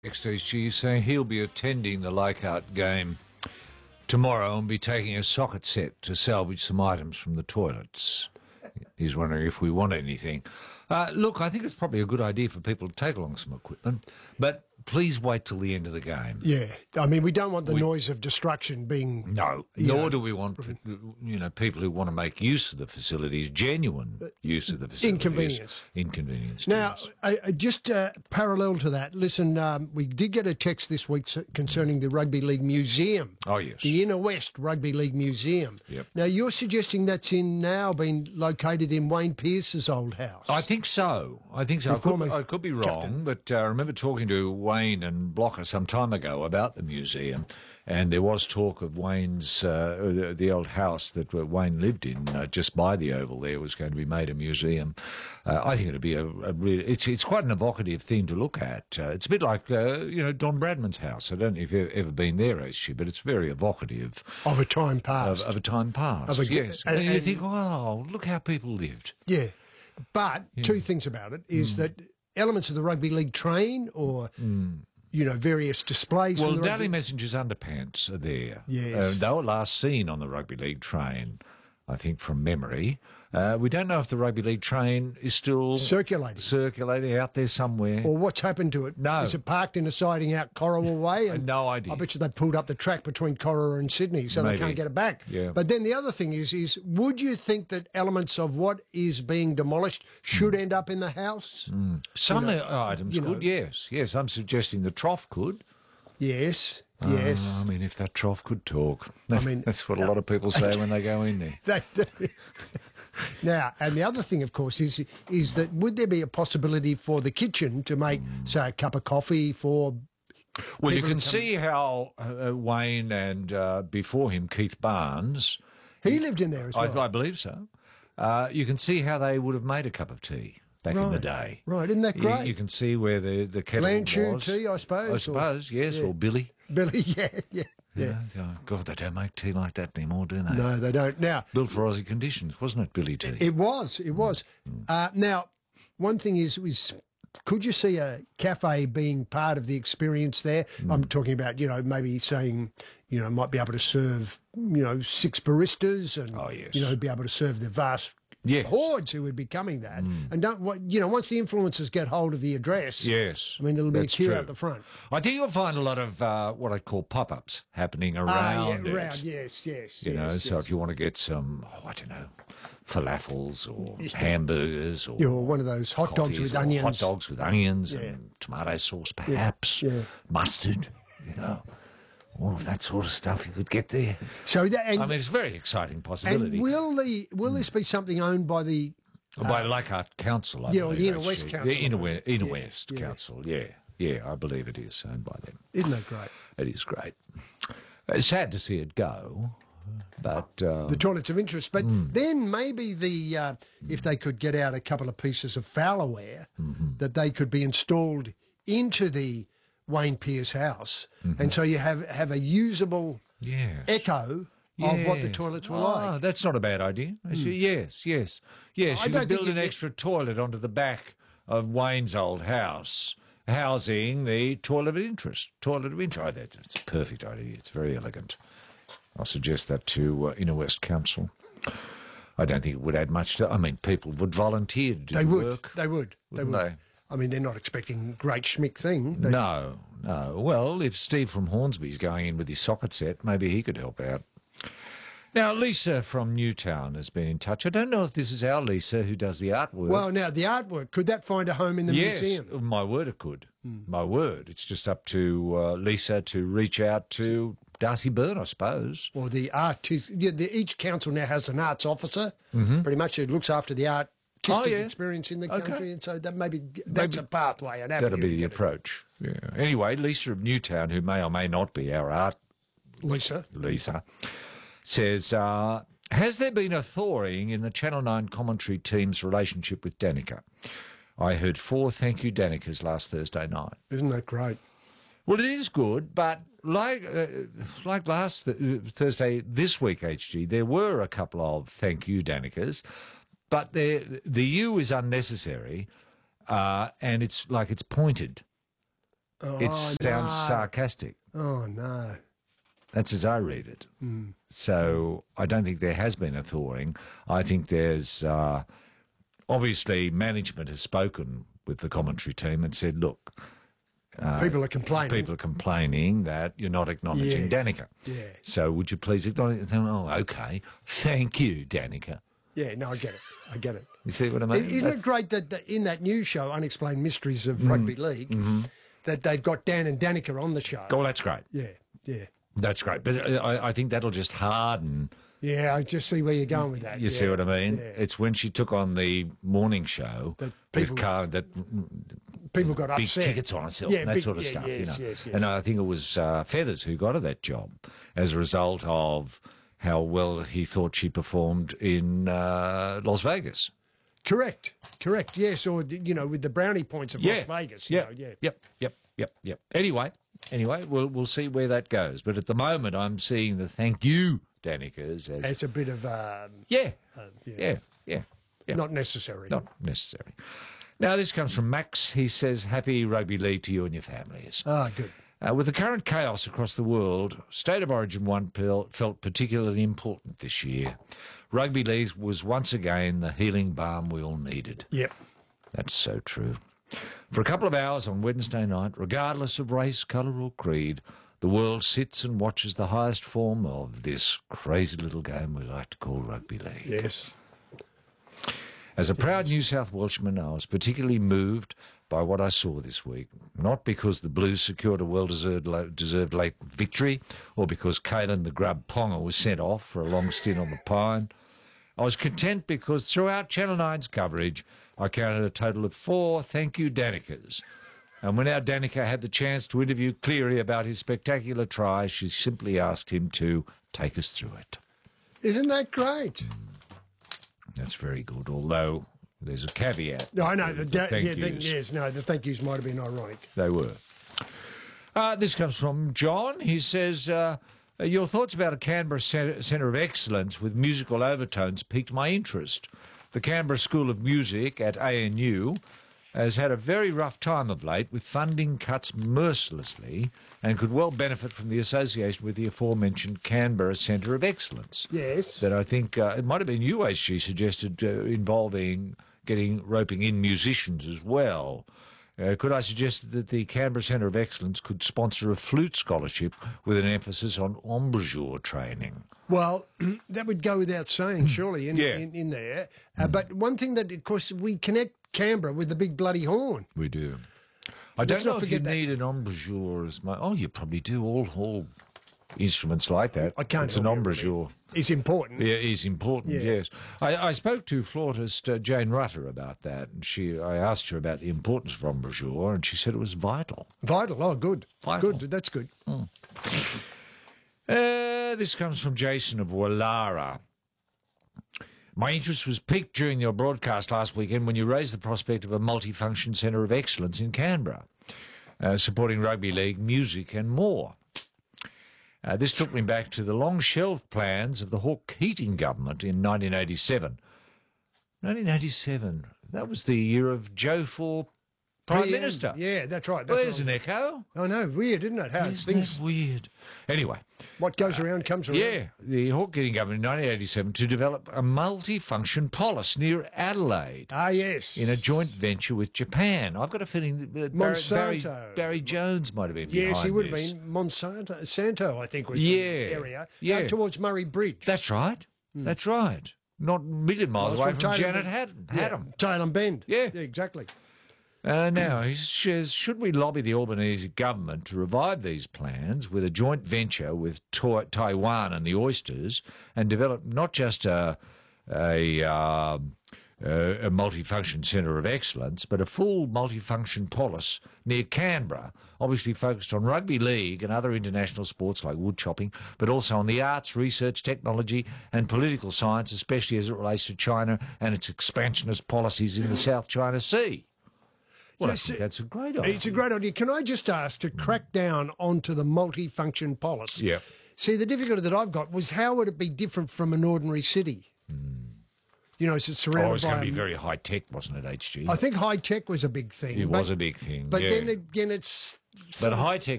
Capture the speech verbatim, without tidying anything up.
Next she's saying he'll be attending the Leichhardt game tomorrow and be taking a socket set to salvage some items from the toilets. He's wondering if we want anything. Uh, look, I think it's probably a good idea for people to take along some equipment, but please wait till the end of the game. Yeah, I mean, we don't want the we, noise of destruction being... No, nor know, do we want you know people who want to make use of the facilities, genuine use of the facilities. Inconvenience. Inconvenience. Now, I, I just uh, parallel to that, listen, um, we did get a text this week concerning the Rugby League Museum. Oh, yes. The Inner West Rugby League Museum. Yep. Now, you're suggesting that's in now been located in Wayne Pearce's old house. I think so. I think so. I could, I could be wrong, captain. but uh, I remember talking to Wayne and Blocker some time ago about the museum, and there was talk of Wayne's, uh, the old house that Wayne lived in, uh, just by the Oval there, was going to be made a museum. Uh, I think it'd be a, a really, it's it's quite an evocative thing to look at. Uh, it's a bit like, uh, you know, Don Bradman's house. I don't know if you've ever been there, actually, but it's very evocative. Of a time past. Of, of a time past, of a, yes. And, and, and you think, oh, look how people lived. Yeah. But yeah. two things about it is mm. that elements of the rugby league train or, mm. you know, various displays. Well, from the Daily rugby... Messenger's underpants are there. Yes. Uh, they were last seen on the rugby league train, I think, from memory. Uh, we don't know if the rugby league train is still circulating, circulating out there somewhere, or what's happened to it. No, is it parked in a siding out Corowa Way? And no idea. I bet you they pulled up the track between Corowa and Sydney, so Maybe. they can't get it back. Yeah. But then the other thing is, is would you think that elements of what is being demolished should mm. end up in the house? Mm. Some you know, items you could, know. yes, yes. I'm suggesting the trough could. Yes. Yes. Uh, I mean, if that trough could talk. I mean, that's what a lot of people say when they go in there. they do. Now, and the other thing, of course, is is that would there be a possibility for the kitchen to make, mm. say, a cup of coffee for... Well, you can see how uh, Wayne and, uh, before him, Keith Barnes... He lived in there as well. I, I believe so. Uh, you can see how they would have made a cup of tea back right. in the day. Right, isn't that great? You, you can see where the, the kettle Lanchu was. tea, I suppose. I suppose, or, yes, yeah. or Billy. Billy, yeah, yeah. Yeah. Yeah. God, they don't make tea like that anymore, do they? No, they don't. Now, built for Aussie conditions, wasn't it, Billy tea? It was, it was. Mm. Uh, now, one thing is, is, could you see a cafe being part of the experience there? Mm. I'm talking about, you know, maybe saying, you know, might be able to serve, you know, six baristas and, oh, yes. you know, be able to serve the vast yes. hordes who would be coming that. Mm. And don't, what you know, once the influencers get hold of the address, yes, I mean, it'll be That's a queue true. out the front. I think you'll find a lot of uh, what I call pop-ups happening around uh, yeah, it. around, yes, yes. You yes, know, yes. so if you want to get some, oh, I don't know, falafels or yeah. hamburgers or yeah, or one of those hot dogs with onions, hot dogs with onions yeah. and tomato sauce, perhaps, yeah. Yeah. mustard, you know. All of that sort of stuff you could get there. So that, and, I mean, it's a very exciting possibility. And will the will this be something owned by the uh, by Leichhardt Council? I yeah, believe, or the Inner actually. West Council. The Inner, we- Inner yeah, West yeah. Council. Yeah, yeah, I believe it is owned by them. Isn't that great? It is great. It's sad to see it go, but um, the toilets of interest. But mm. then maybe the uh, if they could get out a couple of pieces of Fowlerware mm-hmm. that they could be installed into the Wayne Pearce house, mm-hmm. and so you have have a usable yes. echo yes. of what the toilets were oh, like. That's not a bad idea. Mm. Yes, yes, yes. I You don't could build think an it, extra toilet onto the back of Wayne's old house, housing the toilet of interest. Toilet of interest. Oh, that, that's a perfect idea. It's very elegant. I'll suggest that to uh, Inner West Council. I don't think it would add much to... I mean, people would volunteer to do they the would. work. They would. They would. They? I mean, they're not expecting great schmick thing. They, no, no. Well, if Steve from Hornsby's going in with his socket set, maybe he could help out. Now, Lisa from Newtown has been in touch. I don't know if this is our Lisa who does the artwork. Well, now, the artwork, could that find a home in the yes, museum? My word, it could. Mm. My word. It's just up to uh, Lisa to reach out to Darcy Byrne, I suppose. Or the artist. Yeah, the, each council now has an arts officer, mm-hmm. pretty much, who looks after the artistic oh, yeah. experience in the okay. country, and so that maybe that's maybe a pathway. An that'll be the approach. Yeah. Anyway, Lisa of Newtown, who may or may not be our art Lisa, Lisa, says, uh, has there been a thawing in the Channel nine commentary team's relationship with Danica? I heard four thank you Danicas last Thursday night. Isn't that great? Well, it is good, but like uh, like last th- Thursday, this week, H G, there were a couple of thank you Danicas, but the the U is unnecessary, uh, and it's like it's pointed. Oh, it sounds no. sarcastic. Oh, no. That's as I read it. Mm. So I don't think there has been a thawing. I think there's uh, obviously management has spoken with the commentary team and said, look, uh, people are complaining. People are complaining that you're not acknowledging Yes. Danica. Yeah. So would you please acknowledge it? Oh, okay. Thank you, Danica. Yeah, no, I get it. I get it. You see what I mean? Isn't That's... it great that the, in that new show, Unexplained Mysteries of Rugby League, mm-hmm. that they've got Dan and Danica on the show? Oh, that's great. Yeah, yeah. That's great. But I, I think that'll just harden. Yeah, I just see where you're going with that. You yeah. see what I mean? Yeah. It's when she took on the morning show that people, people, with car, that people got big upset. tickets on herself yeah, and that big, sort of yeah, stuff. Yes, you know, yes, yes. and I think it was uh, Feathers who got her that job as a result of how well he thought she performed in uh, Las Vegas. Correct, correct. Yes, or you know, with the brownie points of Yeah. Las Vegas. Yeah. You know, yeah. Yep. Yep. Yep. Yep. Anyway, anyway, we'll we'll see where that goes. But at the moment, I'm seeing the thank you, Danicas, as It's a bit of um, yeah, uh, yeah, yeah, yeah, yeah, not necessary. not necessary. Now, this comes from Max. He says, happy rugby league to you and your families. Ah, good. Uh, with the current chaos across the world, State of Origin one felt particularly important this year. Rugby league was once again the healing balm we all needed. Yep. That's so true. For a couple of hours on Wednesday night, regardless of race, colour or creed, the world sits and watches the highest form of this crazy little game we like to call rugby league. Yes. As a proud New South Welshman, I was particularly moved by what I saw this week. Not because the Blues secured a well-deserved deserved late victory or because Caelan the Grub Ponga was sent off for a long stint on the Pine. I was content because throughout Channel nine's coverage, I counted a total of four thank you Danicas. And when our Danica had the chance to interview Cleary about his spectacular try, she simply asked him to take us through it. Isn't that great? That's very good, although there's a caveat. No, I know. The, The da- thank yeah, the, yous. yes, no, the thank yous might have been ironic. They were. Uh, this comes from John. He says, uh, your thoughts about a Canberra Centre, Centre of Excellence with musical overtones piqued my interest. The Canberra School of Music at A N U has had a very rough time of late with funding cuts mercilessly and could well benefit from the association with the aforementioned Canberra Centre of Excellence. Yes. That I think, uh, it might have been you, she suggested, uh, involving getting, roping in musicians as well. Uh, could I suggest that the Canberra Centre of Excellence could sponsor a flute scholarship with an emphasis on embouchure training? Well, that would go without saying, surely, in, Yeah. in, in there. Uh, But one thing that, of course, we connect Canberra with the big bloody horn. We do. I Let's don't not know if you forget that. need an embouchure as much. Oh, you probably do. All all instruments like that. I can't It's an help you, embouchure. It's important. Yeah, is important. Yeah. Yes, I, I spoke to flautist uh, Jane Rutter about that, and she. I asked her about the importance of embouchure, and she said it was vital. Vital. Oh, good. Vital. Good. That's good. Uh, this comes from Jason of Wallara. My interest was piqued during your broadcast last weekend when you raised the prospect of a multifunction centre of excellence in Canberra, uh, supporting rugby league, music and more. Uh, this took me back to the long-shelved plans of the Hawke Keating government in nineteen eighty-seven. nineteen eighty-seven, that was the year of Joe for Prime Yeah, Minister. Yeah, that's right. Well, That's there's an echo. I know. Weird, isn't it? How Isn't things, that weird? Anyway, what goes around comes around. yeah, the Hawke Keating government in nineteen eighty-seven to develop a multi-function polis near Adelaide Ah, yes. in a joint venture with Japan. I've got a feeling that Barry, Barry, Monsanto. Barry Jones might have been Yes, behind he would have this. been. Monsanto, Santo, I think, was Yeah, the area. yeah. Out towards Murray Bridge. That's right. That's right. Not a million miles Well, away it's from, from Janet Taylor- Haddam. Yeah, Haddam. Tailem Bend. Yeah. exactly. Uh, now, he says, should we lobby the Albanese government to revive these plans with a joint venture with to- Taiwan and the oysters and develop not just a, a, uh, a multifunction centre of excellence, but a full multifunction polis near Canberra, obviously focused on rugby league and other international sports like wood chopping, but also on the arts, research, technology and political science, especially as it relates to China and its expansionist policies in the South China Sea. Well, I Yes, think that's a great idea. It's a great idea. Can I just ask to crack down onto the multifunction polis? Yeah. See, the difficulty that I've got was how would it be different from an ordinary city? you know, so it's surrounded by... Oh, it's going to be very high-tech, wasn't it, H G? I think high-tech was a big thing. It but, was a big thing, But yeah. then again, it's... But high-tech